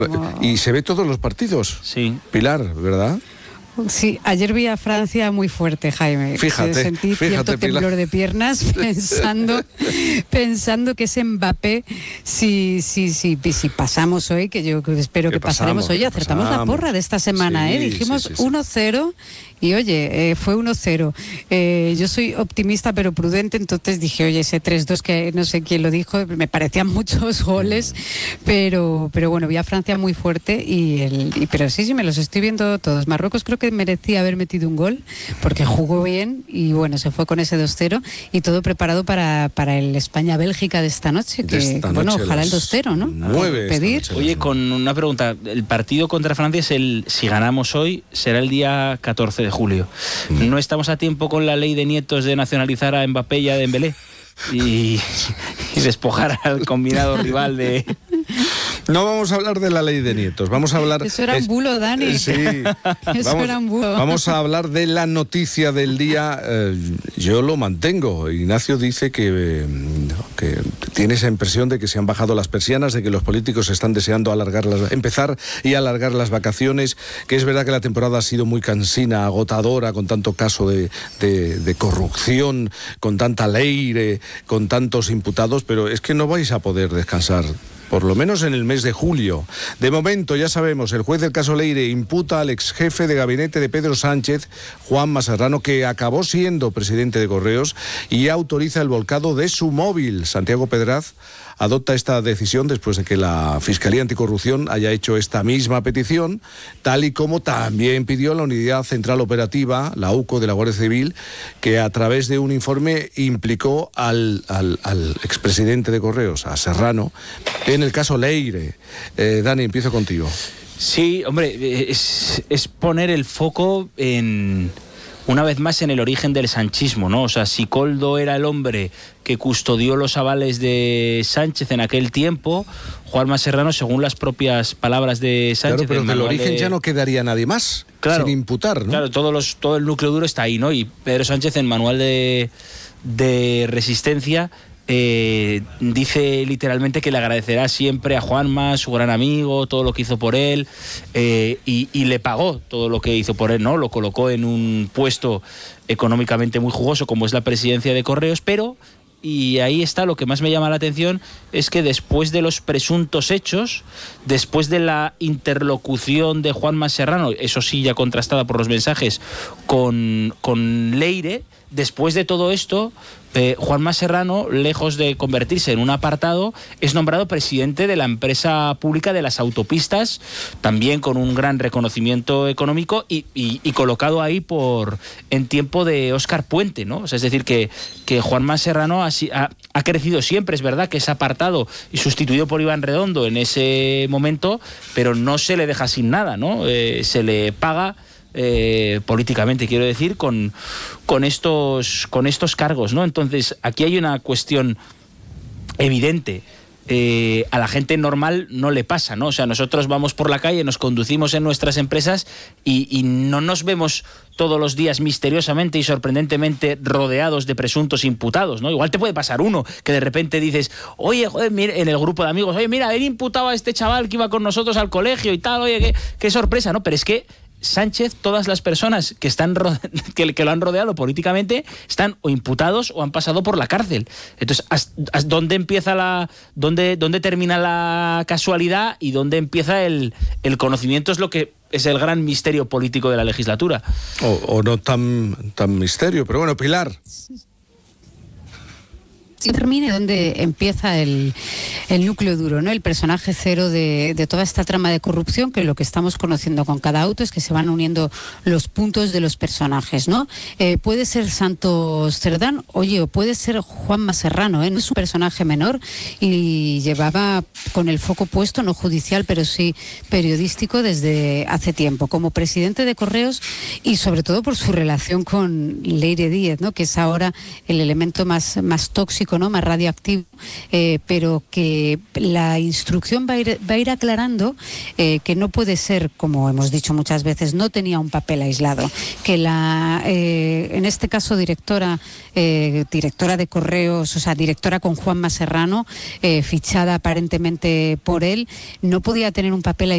Y se ve todos los partidos. Sí. Pilar, ¿verdad? Sí, ayer vi a Francia muy fuerte, Jaime. Sentí cierto temblor de piernas pensando que ese Mbappé, si pasamos hoy, que yo espero que pasaremos hoy, acertamos la porra de esta semana, sí, dijimos 1-0 y oye, fue 1-0. Yo soy optimista pero prudente, entonces dije, oye, ese 3-2 que no sé quién lo dijo, me parecían muchos goles, pero bueno, vi a Francia muy fuerte pero sí, me los estoy viendo todos. Marruecos creo que merecía haber metido un gol porque jugó bien y bueno, se fue con ese 2-0 y todo preparado para el España-Bélgica de esta noche, bueno, ojalá el 2-0, ¿no? 9 pedir. Oye, con una pregunta, el partido contra Francia si ganamos hoy, será el día 14 de julio. ¿No estamos a tiempo con la ley de nietos de nacionalizar a Mbappé y a Dembélé? Y despojar al combinado rival de... No vamos a hablar de la ley de nietos, vamos a hablar... Eso era un bulo, Dani. Sí, era un bulo. Vamos a hablar de la noticia del día. Yo lo mantengo. Ignacio dice que tiene esa impresión de que se han bajado las persianas, de que los políticos están deseando empezar y alargar las vacaciones, que es verdad que la temporada ha sido muy cansina, agotadora, con tanto caso de corrupción, con tanta ley, con tantos imputados, pero es que no vais a poder descansar, por lo menos en el mes de julio. De momento, ya sabemos, el juez del caso Leire imputa al ex jefe de gabinete de Pedro Sánchez, Juanma Serrano, que acabó siendo presidente de Correos, y autoriza el volcado de su móvil. Santiago Pedraz adopta esta decisión después de que la Fiscalía Anticorrupción haya hecho esta misma petición, tal y como también pidió la Unidad Central Operativa, la UCO de la Guardia Civil, que a través de un informe implicó al expresidente de Correos, a Serrano, en el caso Leire. Dani, empiezo contigo. Sí, hombre, es poner el foco una vez más en el origen del sanchismo, ¿no? O sea, si Koldo era el hombre que custodió los avales de Sánchez en aquel tiempo, Juanma Serrano, según las propias palabras de Sánchez... Claro, pero del origen ya no quedaría nadie más, sin imputar, ¿no? Claro, todo el núcleo duro está ahí, ¿no? Y Pedro Sánchez, en Manual de Resistencia, dice literalmente que le agradecerá siempre a Juanma, su gran amigo, todo lo que hizo por él, y le pagó todo lo que hizo por él, ¿no? Lo colocó en un puesto económicamente muy jugoso como es la presidencia de Correos, pero, y ahí está lo que más me llama la atención, es que después de los presuntos hechos, después de la interlocución de Juanma Serrano, eso sí ya contrastada por los mensajes, con Leire, después de todo esto, Juanma Serrano, lejos de convertirse en un apartado, es nombrado presidente de la empresa pública de las autopistas, también con un gran reconocimiento económico y colocado ahí en tiempo de Óscar Puente, ¿no? O sea, es decir, que Juanma Serrano ha crecido siempre, es verdad que es apartado y sustituido por Iván Redondo en ese momento, pero no se le deja sin nada, ¿no? Se le paga... políticamente, quiero decir, con estos cargos, ¿no? Entonces, aquí hay una cuestión evidente. A la gente normal no le pasa, ¿no? O sea, nosotros vamos por la calle, nos conducimos en nuestras empresas y no nos vemos todos los días misteriosamente y sorprendentemente rodeados de presuntos imputados, ¿no? Igual te puede pasar uno que de repente dices, oye, joder, mira, en el grupo de amigos, oye, mira, él imputaba a este chaval que iba con nosotros al colegio y tal, oye, qué sorpresa, ¿no? Pero es que Sánchez, todas las personas que lo han rodeado políticamente están o imputados o han pasado por la cárcel. Entonces, ¿dónde termina la casualidad y dónde empieza el conocimiento? Es lo que es el gran misterio político de la legislatura. O no tan misterio, pero bueno, Pilar. Sí, termine donde empieza el núcleo duro, ¿no? El personaje cero de toda esta trama de corrupción, que lo que estamos conociendo con cada auto es que se van uniendo los puntos de los personajes, ¿no? Puede ser Santos Cerdán, oye, o puede ser Juanma Serrano, no es un personaje menor y llevaba con el foco puesto, no judicial, pero sí periodístico desde hace tiempo, como presidente de Correos y sobre todo por su relación con Leire Díez, ¿no? Que es ahora el elemento más tóxico, ¿no? Más radioactivo, pero que la instrucción va a ir aclarando que no puede ser, como hemos dicho muchas veces, no tenía un papel aislado, que en este caso directora de Correos, o sea, directora con Juanma Serrano, fichada aparentemente por él, no podía tener un papel aislado